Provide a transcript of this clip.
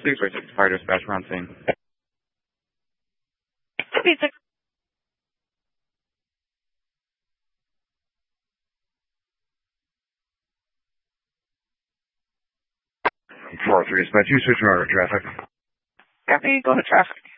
646 fire dispatch, we're on scene. Pizza. 403 dispatch, you switch over traffic. Copy, go to traffic.